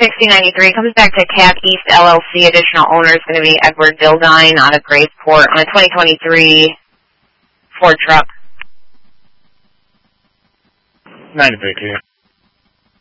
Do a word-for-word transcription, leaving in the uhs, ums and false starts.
sixty ninety-three comes back to Cap East L L C. Additional owner is going to be Edward Dildine out of Graceport on a twenty twenty-three Ford truck. ninety-three, clear.